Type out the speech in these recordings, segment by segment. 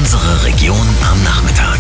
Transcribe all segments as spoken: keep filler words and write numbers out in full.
Unsere Region am Nachmittag.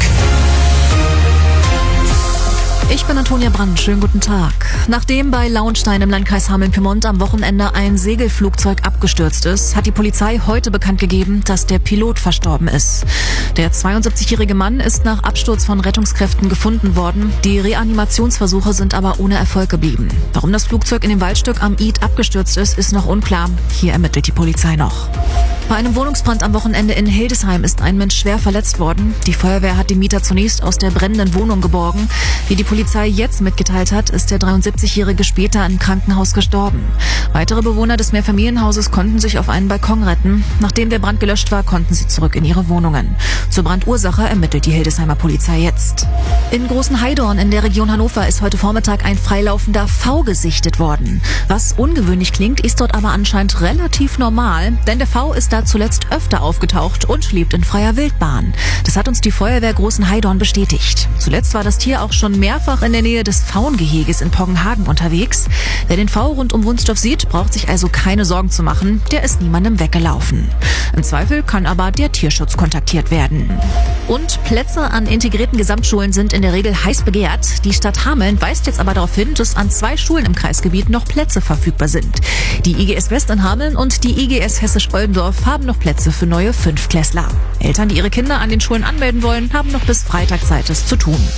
Ich bin Antonia Brandt, schönen guten Tag. Nachdem bei Launstein im Landkreis Hameln-Pyrmont am Wochenende ein Segelflugzeug abgestürzt ist, hat die Polizei heute bekannt gegeben, dass der Pilot verstorben ist. Der zweiundsiebzigjährige Mann ist nach Absturz von Rettungskräften gefunden worden. Die Reanimationsversuche sind aber ohne Erfolg geblieben. Warum das Flugzeug in dem Waldstück am Id abgestürzt ist, ist noch unklar. Hier ermittelt die Polizei noch. Bei einem Wohnungsbrand am Wochenende in Hildesheim ist ein Mensch schwer verletzt worden. Die Feuerwehr hat den Mieter zunächst aus der brennenden Wohnung geborgen. Wie die Polizei jetzt mitgeteilt hat, ist der dreiundsiebzigjährige später im Krankenhaus gestorben. Weitere Bewohner des Mehrfamilienhauses konnten sich auf einen Balkon retten. Nachdem der Brand gelöscht war, konnten sie zurück in ihre Wohnungen. Zur Brandursache ermittelt die Hildesheimer Polizei jetzt. In Großen Heidorn in der Region Hannover ist heute Vormittag ein freilaufender V gesichtet worden. Was ungewöhnlich klingt, ist dort aber anscheinend relativ normal, denn der V ist da zuletzt öfter aufgetaucht und lebt in freier Wildbahn. Das hat uns die Feuerwehr Großen Heidorn bestätigt. Zuletzt war das Tier auch schon mehrfach in der Nähe des Faungeheges in Poggenhagen unterwegs. Wer den V rund um Wunstorf sieht, braucht sich also keine Sorgen zu machen. Der ist niemandem weggelaufen. Im Zweifel kann aber der Tierschutz kontaktiert werden. Und Plätze an integrierten Gesamtschulen sind in der Regel heiß begehrt. Die Stadt Hameln weist jetzt aber darauf hin, dass an zwei Schulen im Kreisgebiet noch Plätze verfügbar sind. Die I G S West in Hameln und die I G S Hessisch-Oldendorf haben noch Plätze für neue Fünftklässler. Eltern, die ihre Kinder an den Schulen anmelden wollen, haben noch bis Freitag Zeit, es zu tun.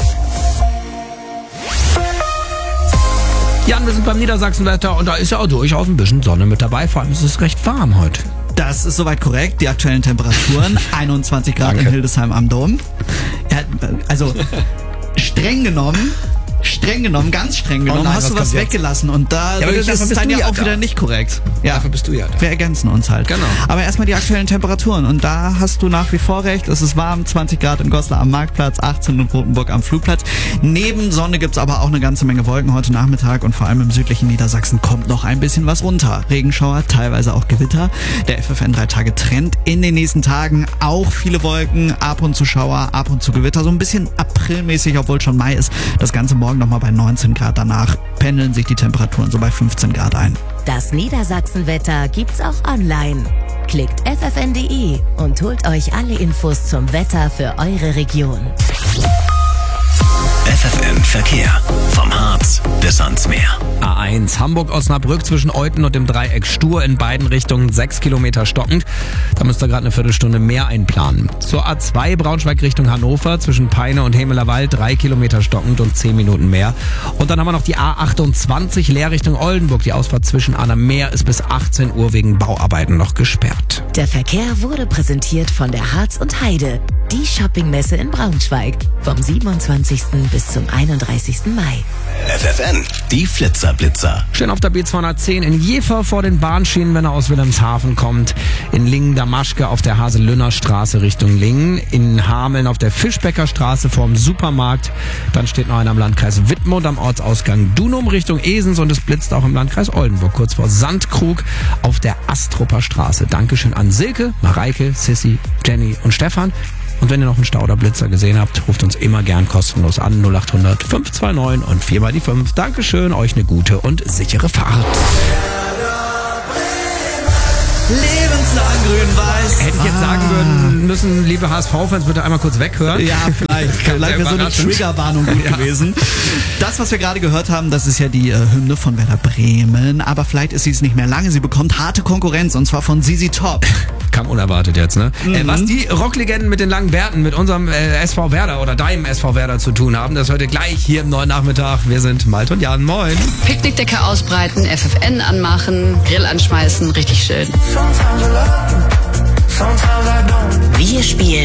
Jan, wir sind beim Niedersachsenwetter und da ist ja auch durchaus ein bisschen Sonne mit dabei. Vor allem ist es recht warm heute. Das ist soweit korrekt. Die aktuellen Temperaturen einundzwanzig Grad Danke. in Hildesheim am Dom. Ja, also streng genommen, streng genommen, ganz streng genommen, Oh nein, hast du was was kommt jetzt? weggelassen und da Ja, aber ist dafür es bist dann du ja ja auch da. wieder nicht korrekt. Ja, Dafür bist du ja da. wir ergänzen uns halt. Genau. Aber erstmal die aktuellen Temperaturen und da hast du nach wie vor recht. Es ist warm, zwanzig Grad in Goslar am Marktplatz, achtzehn in Rotenburg am Flugplatz. Neben Sonne gibt's aber auch eine ganze Menge Wolken heute Nachmittag und vor allem im südlichen Niedersachsen kommt noch ein bisschen was runter. Regenschauer, teilweise auch Gewitter. Der F F N drei Tage Trend in den nächsten Tagen auch viele Wolken, ab und zu Schauer, ab und zu Gewitter. So ein bisschen aprilmäßig, obwohl schon Mai ist. Das Ganze morgen nochmal bei neunzehn Grad. Danach pendeln sich die Temperaturen so bei fünfzehn Grad ein. Das Niedersachsenwetter gibt's auch online. Klickt f f n punkt d e und holt euch alle Infos zum Wetter für eure Region. F F N Verkehr. Vom Harz bis ans Meer. A eins Hamburg-Osnabrück zwischen Euten und dem Dreieck Stur in beiden Richtungen sechs Kilometer stockend. Da müsst ihr gerade eine Viertelstunde mehr einplanen. Zur A zwei Braunschweig Richtung Hannover zwischen Peine und Hemelerwald drei Kilometer stockend und zehn Minuten mehr. Und dann haben wir noch die A achtundzwanzig Leer Richtung Oldenburg. Die Ausfahrt zwischen Anna Meer ist bis achtzehn Uhr wegen Bauarbeiten noch gesperrt. Der Verkehr wurde präsentiert von der Harz und Heide, die Shoppingmesse in Braunschweig, vom siebenundzwanzigsten bis zum einunddreißigsten Mai. F F N, die Flitzerblitzer. Schön auf der B zweihundertzehn in Jever vor den Bahnschienen, wenn er aus Wilhelmshaven kommt. In Lingen-Damaschke auf der Haselünner-Straße Richtung Lingen. In Hameln auf der Fischbecker Straße vorm Supermarkt. Dann steht noch einer im Landkreis Wittmund am Ortsausgang Dunum Richtung Esens und es blitzt auch im Landkreis Oldenburg kurz vor Sandkrug auf der Astrupper Straße. Dankeschön an Silke, Mareike, Sissi, Jenny und Stefan. Und wenn ihr noch einen Stau oder Blitzer gesehen habt, ruft uns immer gern kostenlos an null acht hundert fünf zwei neun und vier mal die fünf. Dankeschön, euch eine gute und sichere Fahrt. Lebenslang grün-weiß. Hätte ich jetzt sagen würden müssen, liebe H S V-Fans, bitte einmal kurz weghören. Ja, vielleicht. Ganz Vielleicht wäre so eine überraschend. Triggerwarnung gut Ja. gewesen. Das, was wir gerade gehört haben, das ist ja die äh, Hymne von Werder Bremen. Aber vielleicht ist sie es nicht mehr lange. Sie bekommt harte Konkurrenz und zwar von Z Z Top. Kam unerwartet jetzt, ne? Mhm. Äh, was die Rocklegenden mit den langen Bärten, mit unserem äh, S V Werder oder deinem S V Werder zu tun haben, das heute gleich hier im neuen Nachmittag. Wir sind Malte und Jan. Moin. Picknickdecke ausbreiten, F F N anmachen, Grill anschmeißen, richtig schön. Wir spielen